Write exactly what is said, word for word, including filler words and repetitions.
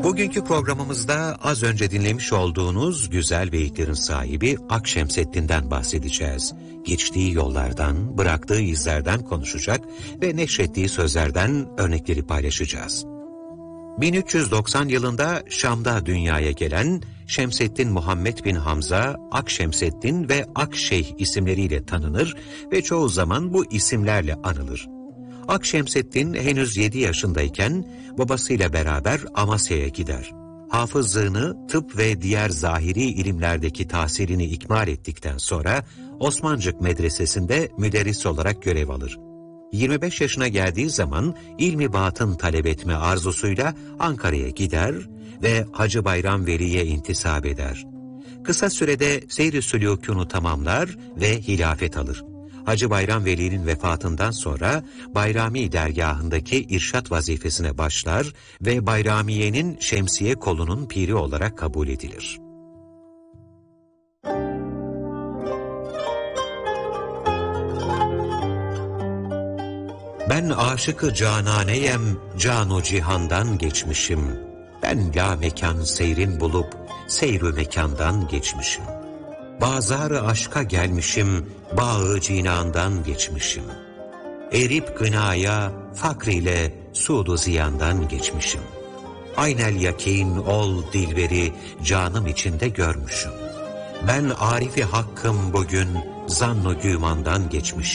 Bugünkü programımızda az önce dinlemiş olduğunuz güzel beyitlerin sahibi Akşemseddin'den bahsedeceğiz. Geçtiği yollardan, bıraktığı izlerden konuşacak ve neşrettiği sözlerden örnekleri paylaşacağız. bin üç yüz doksan yılında Şam'da dünyaya gelen Şemseddin Muhammed bin Hamza, Akşemseddin ve Akşeyh isimleriyle tanınır ve çoğu zaman bu isimlerle anılır. Akşemseddin henüz yedi yaşındayken babasıyla beraber Amasya'ya gider. Hafızlığını, tıp ve diğer zahiri ilimlerdeki tahsilini ikmal ettikten sonra Osmancık Medresesi'nde müderris olarak görev alır. yirmi beş yaşına geldiği zaman ilmi batın talep etme arzusuyla Ankara'ya gider ve Hacı Bayram Veli'ye intisap eder. Kısa sürede seyr-i sülûkûnu tamamlar ve hilafet alır. Hacı Bayram Veli'nin vefatından sonra Bayrami dergahındaki irşat vazifesine başlar ve Bayramiye'nin Şemsiye kolunun piri olarak kabul edilir. Ben aşık-ı cananeyem, canu cihandan geçmişim. Ben la mekan seyrin bulup, seyr-ü mekandan geçmişim. Bazar-ı aşka gelmişim, bağı cinandan geçmişim. Erip gınaya, fakriyle suud-u ziyandan geçmişim. Aynel yakin ol dilberi, canım içinde görmüşüm. Ben arifi hakkım bugün, zann-ı gümandan geçmişim.